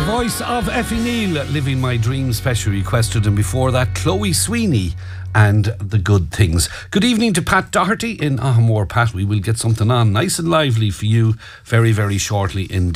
Voice of Effie Neal, Living My Dream, special requested, and before that Chloe Sweeney and The Good Things. Good evening to Pat Doherty in Ahamore. Pat, we will get something on nice and lively for you very, very shortly indeed.